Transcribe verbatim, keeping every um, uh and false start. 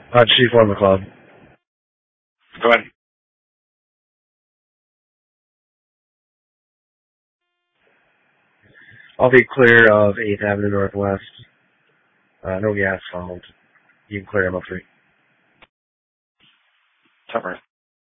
Uh, Chief one McLeod. Go ahead. I'll be clear of eighth Avenue Northwest. Uh, no gas found. You can clear them up three. Cover.